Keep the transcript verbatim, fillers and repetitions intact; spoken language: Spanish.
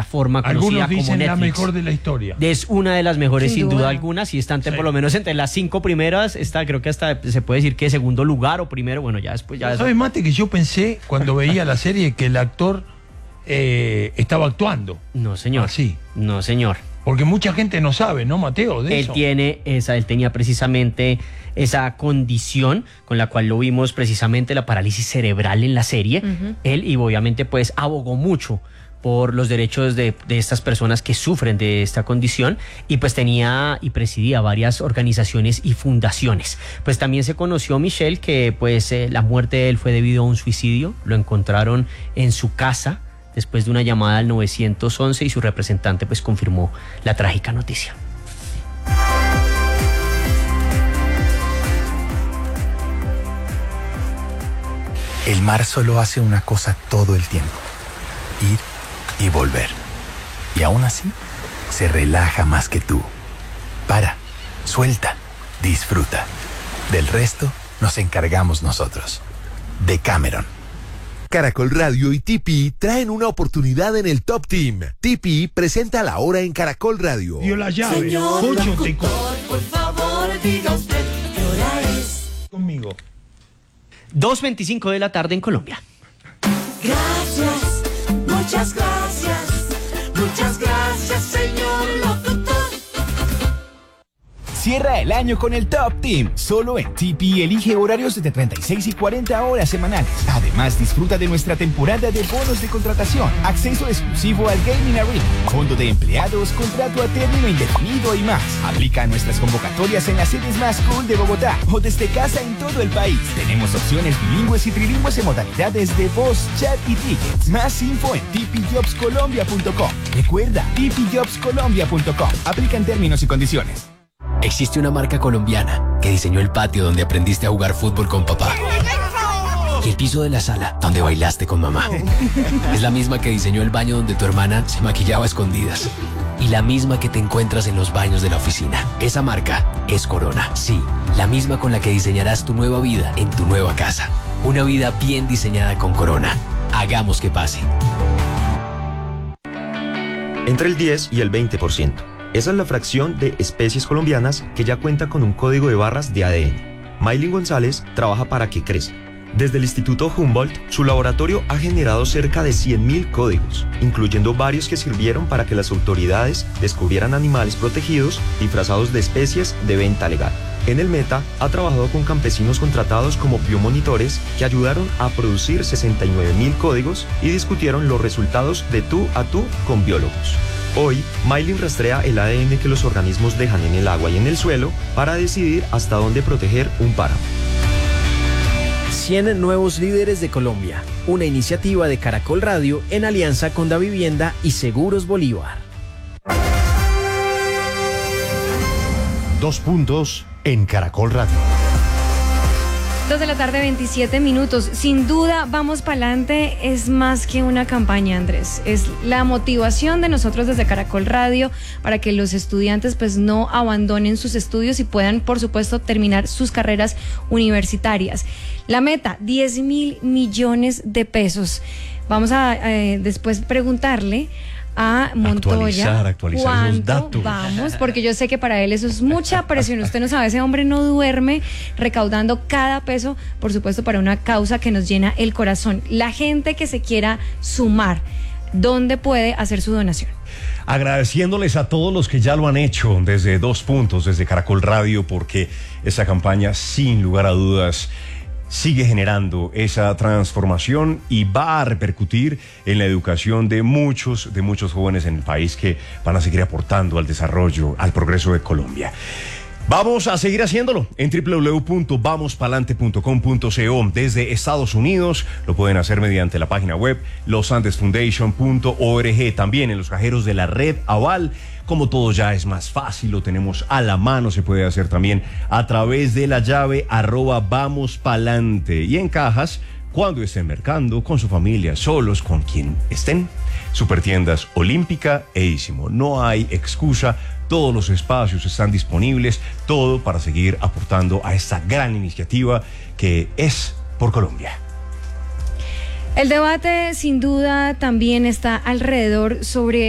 plataforma conocida como Netflix. Algunos dicen la mejor de la historia. Es una de las mejores, sin, sin duda. duda alguna, si están sí. por lo menos entre las cinco primeras, está, creo que hasta se puede decir que segundo lugar o primero, bueno, ya después ya... ¿Sabes, Mate, que yo pensé cuando veía la serie que el actor eh, estaba actuando? No, señor. Así. No, señor. Porque mucha gente no sabe, ¿no, Mateo? De él eso. tiene esa, él tenía precisamente esa condición con la cual lo vimos precisamente, la parálisis cerebral en la serie. Uh-huh. Él, y obviamente pues abogó mucho por los derechos de, de estas personas que sufren de esta condición, y pues tenía y presidía varias organizaciones y fundaciones. Pues también se conoció, Michelle, que pues eh, la muerte de él fue debido a un suicidio. Lo encontraron en su casa después de una llamada al nueve once, y su representante pues confirmó la trágica noticia. El mar solo hace una cosa todo el tiempo: ir y volver. Y aún así, se relaja más que tú. Para, suelta, disfruta. Del resto, nos encargamos nosotros. Decameron. Caracol Radio y T P traen una oportunidad en el Top Team. T P presenta La Hora en Caracol Radio. Dio la llave. Señor Pocho, locutor, te... por favor, diga usted qué hora es. Conmigo. dos veinticinco de la tarde en Colombia. Gracias, muchas gracias, muchas gracias, señor locutor. Cierra el año con el Top Team. Solo en T P elige horarios de treinta y seis y cuarenta horas semanales. Además, disfruta de nuestra temporada de bonos de contratación, acceso exclusivo al Gaming Arena, fondo de empleados, contrato a término indefinido y más. Aplica nuestras convocatorias en las sedes más cool de Bogotá o desde casa en todo el país. Tenemos opciones bilingües y trilingües en modalidades de voz, chat y tickets. Más info en t p jobs colombia punto com. Recuerda, t p jobs colombia punto com. Aplican términos y condiciones. Existe una marca colombiana que diseñó el patio donde aprendiste a jugar fútbol con papá y el piso de la sala donde bailaste con mamá. Es la misma que diseñó el baño donde tu hermana se maquillaba a escondidas y la misma que te encuentras en los baños de la oficina. Esa marca es Corona. Sí, la misma con la que diseñarás tu nueva vida en tu nueva casa. Una vida bien diseñada con Corona. Hagamos que pase. Entre el diez y el veinte por ciento. Esa es la fracción de especies colombianas que ya cuenta con un código de barras de A D N. Maylin González trabaja para que crezca. Desde el Instituto Humboldt, su laboratorio ha generado cerca de cien mil códigos, incluyendo varios que sirvieron para que las autoridades descubrieran animales protegidos disfrazados de especies de venta legal. En el Meta ha trabajado con campesinos contratados como biomonitores que ayudaron a producir sesenta y nueve mil códigos y discutieron los resultados de tú a tú con biólogos. Hoy, Maylin rastrea el A D N que los organismos dejan en el agua y en el suelo para decidir hasta dónde proteger un páramo. cien nuevos líderes de Colombia, una iniciativa de Caracol Radio en alianza con Davivienda y Seguros Bolívar. Dos puntos en Caracol Radio. Dos de la tarde, veintisiete minutos. Sin duda, Vamos Pa'lante es más que una campaña, Andrés. Es la motivación de nosotros desde Caracol Radio para que los estudiantes pues no abandonen sus estudios y puedan, por supuesto, terminar sus carreras universitarias. La meta, diez mil millones de pesos. Vamos a eh, después preguntarle a Montoya actualizar, actualizar esos datos. Vamos, porque yo sé que para él eso es mucha presión. Usted no sabe, ese hombre no duerme recaudando cada peso, por supuesto, para una causa que nos llena el corazón. La gente que se quiera sumar, ¿dónde puede hacer su donación? Agradeciéndoles a todos los que ya lo han hecho desde Dos Puntos, desde Caracol Radio, porque esa campaña, sin lugar a dudas, sigue generando esa transformación y va a repercutir en la educación de muchos, de muchos jóvenes en el país que van a seguir aportando al desarrollo, al progreso de Colombia. Vamos a seguir haciéndolo en doble u doble u doble u punto vamos palante punto com punto co. Desde Estados Unidos lo pueden hacer mediante la página web los andes foundation punto org. También en los cajeros de la red Aval. Como todo ya es más fácil, lo tenemos a la mano, se puede hacer también a través de la llave arroba vamos palante. Y en cajas, cuando estén mercando, con su familia, solos, con quien estén. Supertiendas Olímpica e Ísimo. No hay excusa, todos los espacios están disponibles, todo para seguir aportando a esta gran iniciativa que es por Colombia. El debate sin duda también está alrededor sobre